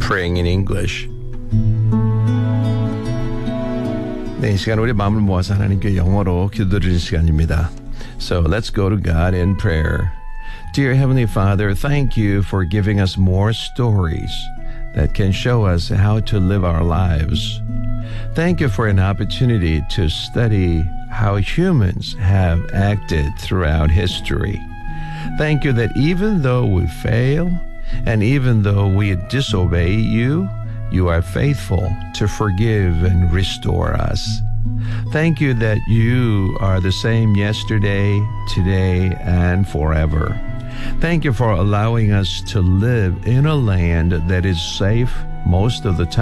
praying in English. 네, 이 시간 우리 마음을 모아서 하나님께 영어로 기도드리는 시간입니다. So let's go to God in prayer. Dear Heavenly Father, thank you for giving us more stories that can show us how to live our lives. Thank you for an opportunity to study how humans have acted throughout history. Thank you that even though we fail and even though we disobey you, you are faithful to forgive and restore us. Thank you that you are the same yesterday, today, and forever. Thank you for allowing us to live in a land that is safe most of the time.